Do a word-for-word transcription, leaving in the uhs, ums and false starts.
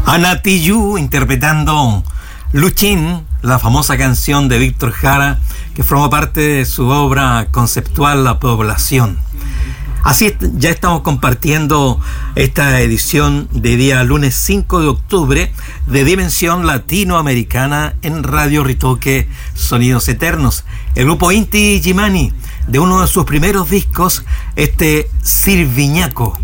Ana Tijoux interpretando Luchín, la famosa canción de Víctor Jara, que forma parte de su obra conceptual La Población. Así ya estamos compartiendo esta edición de día lunes cinco de octubre de Dimensión Latinoamericana en Radio Ritoque Sonidos Eternos. El grupo Inti Illimani, de uno de sus primeros discos, este Sirviñaco.